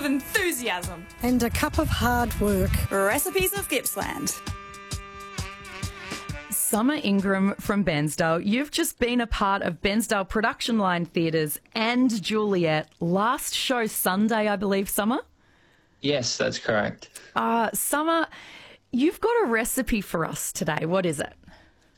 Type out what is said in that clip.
of enthusiasm. And a cup of hard work. Recipes of Gippsland. Summer Ingram from Bairnsdale, you've just been a part of Bairnsdale Production Line Theatres and Juliet. Last show Sunday, I believe, Summer? Yes, that's correct. Summer, you've got a recipe for us today. What is it?